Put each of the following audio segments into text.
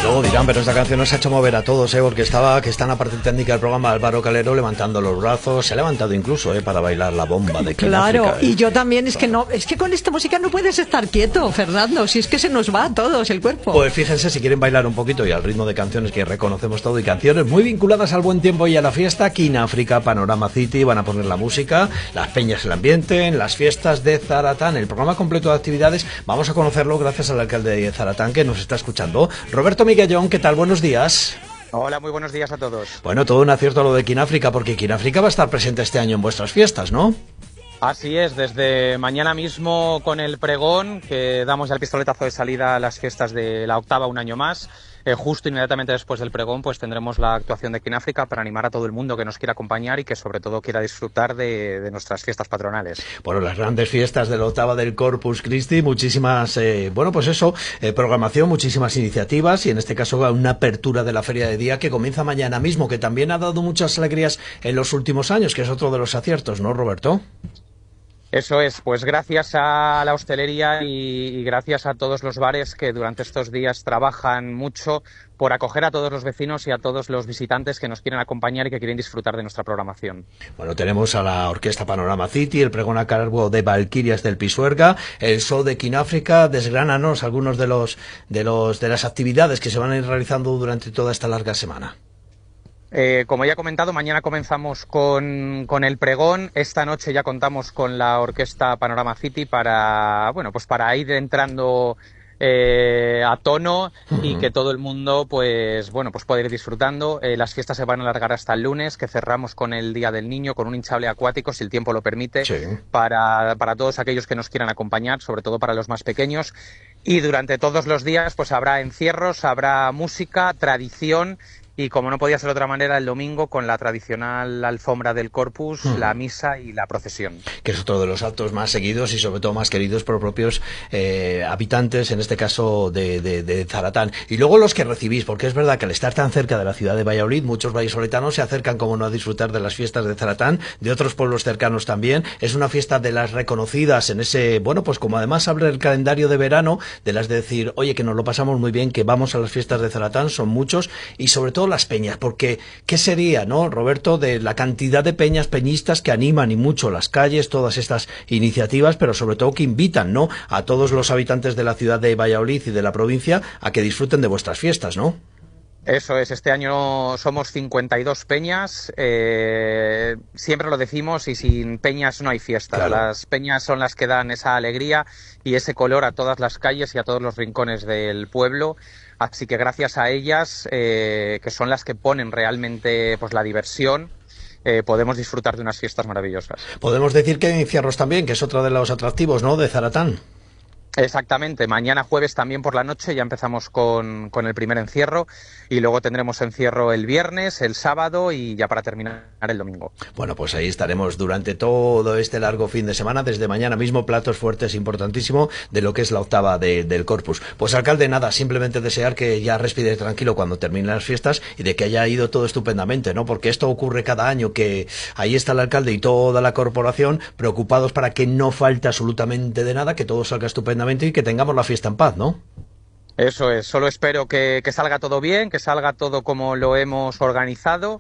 Luego dirán, pero esta canción nos ha hecho mover a todos, porque que está en la parte técnica del programa Álvaro Calero levantando los brazos, se ha levantado incluso, para bailar la bomba de Claro, África, y yo también, es que con esta música no puedes estar quieto, Fernando, si es que se nos va a todos el cuerpo. Pues fíjense, si quieren bailar un poquito y al ritmo de canciones que reconocemos todo y canciones muy vinculadas al buen tiempo y a la fiesta, aquí en África, Panorama City, van a poner la música, las peñas, el ambiente, en las fiestas de Zaratán, el programa completo de actividades, vamos a conocerlo gracias al alcalde de Zaratán que nos está escuchando. Roberto Miguellón, ¿qué tal? Buenos días. Hola, muy buenos días a todos. Bueno, todo un acierto lo de Kináfrica, porque Kináfrica va a estar presente este año en vuestras fiestas, ¿no? Así es, desde mañana mismo con el pregón, que damos ya el pistoletazo de salida a las fiestas de la octava un año más. Justo inmediatamente después del pregón pues tendremos la actuación de Kináfrica para animar a todo el mundo que nos quiera acompañar y que sobre todo quiera disfrutar de nuestras fiestas patronales. Bueno, las grandes fiestas de la octava del Corpus Christi, muchísimas, programación, muchísimas iniciativas y en este caso una apertura de la Feria de Día que comienza mañana mismo, que también ha dado muchas alegrías en los últimos años, que es otro de los aciertos, ¿no, Roberto? Eso es, pues gracias a la hostelería y gracias a todos los bares que durante estos días trabajan mucho por acoger a todos los vecinos y a todos los visitantes que nos quieren acompañar y que quieren disfrutar de nuestra programación. Bueno, tenemos a la Orquesta Panorama City, el pregón a cargo de Valquirias del Pisuerga, el show de Kináfrica. Desgránanos algunos de las actividades que se van a ir realizando durante toda esta larga semana. Como ya he comentado, mañana comenzamos con el pregón. Esta noche ya contamos con la Orquesta Panorama City para ir entrando a tono y que todo el mundo pueda ir disfrutando. Las fiestas se van a alargar hasta el lunes, que cerramos con el Día del Niño, con un hinchable acuático, si el tiempo lo permite, sí, para todos aquellos que nos quieran acompañar, sobre todo para los más pequeños. Y durante todos los días pues habrá encierros, habrá música, tradición. Y como no podía ser de otra manera, el domingo con la tradicional alfombra del Corpus, la misa y la procesión. Que es otro de los actos más seguidos y sobre todo más queridos por propios habitantes, en este caso de Zaratán. Y luego los que recibís, porque es verdad que al estar tan cerca de la ciudad de Valladolid, muchos vallisoletanos se acercan, como no, a disfrutar de las fiestas de Zaratán, de otros pueblos cercanos también. Es una fiesta de las reconocidas en ese, pues como además abre el calendario de verano, de las de decir, oye, que nos lo pasamos muy bien, que vamos a las fiestas de Zaratán, son muchos, y sobre todo las peñas, porque ¿qué sería, no, Roberto, de la cantidad de peñistas que animan y mucho las calles, todas estas iniciativas, pero sobre todo que invitan, ¿no?, a todos los habitantes de la ciudad de Valladolid y de la provincia a que disfruten de vuestras fiestas, ¿no? Eso es, este año somos 52 peñas, siempre lo decimos, y sin peñas no hay fiestas. Claro. Las peñas son las que dan esa alegría y ese color a todas las calles y a todos los rincones del pueblo. Así que gracias a ellas, que son las que ponen realmente pues la diversión, podemos disfrutar de unas fiestas maravillosas. Podemos decir que hay encierros también, que es otro de los atractivos, ¿no?, de Zaratán. Exactamente, mañana jueves también por la noche ya empezamos con el primer encierro y luego tendremos encierro el viernes, el sábado y ya para terminar el domingo. Bueno, pues ahí estaremos durante todo este largo fin de semana, desde mañana mismo, platos fuertes, importantísimo, de lo que es la octava del Corpus. Pues alcalde, nada, simplemente desear que ya respire tranquilo cuando terminen las fiestas y de que haya ido todo estupendamente, ¿no? Porque esto ocurre cada año, que ahí está el alcalde y toda la corporación preocupados para que no falte absolutamente de nada, que todo salga estupendamente y que tengamos la fiesta en paz, ¿no? Eso es, solo espero que salga todo bien, que salga todo como lo hemos organizado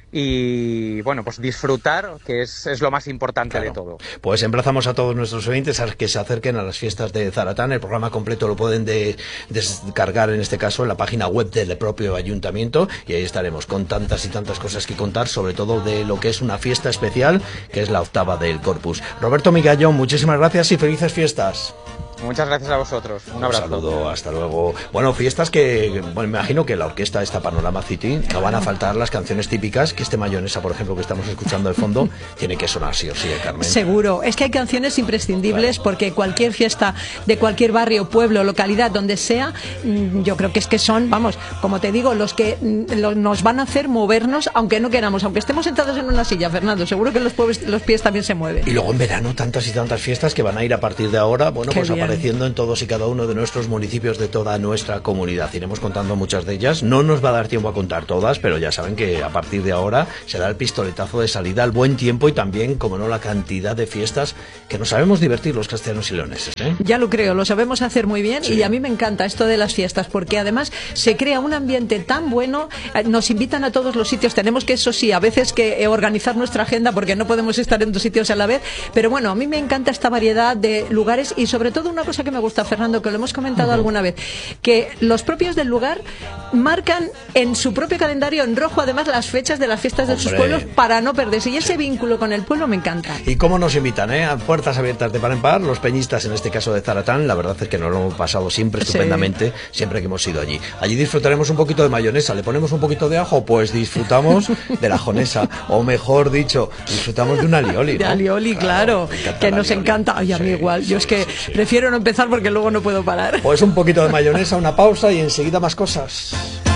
y bueno, pues disfrutar, que es lo más importante, claro, de todo. Pues emplazamos a todos nuestros oyentes a que se acerquen a las fiestas de Zaratán. El programa completo lo pueden descargar, en este caso, en la página web del propio ayuntamiento, y ahí estaremos con tantas y tantas cosas que contar, sobre todo de lo que es una fiesta especial, que es la octava del Corpus. Roberto Miguellón, muchísimas gracias y felices fiestas. Muchas gracias a vosotros. Un abrazo. Un saludo, hasta luego. Bueno, fiestas que, me imagino que la orquesta esta Panorama City no van a faltar las canciones típicas, que Mayonesa, por ejemplo, que estamos escuchando de fondo, tiene que sonar sí o sí, Carmen. Seguro. Es que hay canciones imprescindibles, claro, porque cualquier fiesta de cualquier barrio, pueblo, localidad, donde sea, yo creo que son, vamos, como te digo, los que nos van a hacer movernos, aunque no queramos, aunque estemos sentados en una silla, Fernando, seguro que los pies también se mueven. Y luego en verano tantas y tantas fiestas que van a ir a partir de ahora, bueno, pues a apareciendo en todos y cada uno de nuestros municipios de toda nuestra comunidad. Iremos contando muchas de ellas. No nos va a dar tiempo a contar todas, pero ya saben que a partir de ahora será el pistoletazo de salida al buen tiempo y también, como no, la cantidad de fiestas que nos sabemos divertir los castellanos y leoneses, ¿eh? Ya lo creo, lo sabemos hacer muy bien, sí. Y a mí me encanta esto de las fiestas porque además se crea un ambiente tan bueno, nos invitan a todos los sitios, tenemos que, eso sí, a veces que organizar nuestra agenda porque no podemos estar en dos sitios a la vez, pero bueno, a mí me encanta esta variedad de lugares y sobre todo una cosa que me gusta, Fernando, que lo hemos comentado alguna vez, que los propios del lugar marcan en su propio calendario en rojo además las fechas de las fiestas de sus pueblos para no perderse, y ese vínculo con el pueblo me encanta. Y cómo nos invitan, a puertas abiertas de par en par, los peñistas, en este caso de Zaratán, la verdad es que nos lo hemos pasado siempre estupendamente, siempre que hemos ido allí. Allí disfrutaremos un poquito de mayonesa, le ponemos un poquito de ajo, pues disfrutamos de la jonesa, o mejor dicho, disfrutamos de una alioli, ¿no? De alioli, claro, que nos encanta. Ay, a mí igual, yo es que prefiero no empezar porque luego no puedo parar. Pues un poquito de mayonesa, una pausa y enseguida más cosas.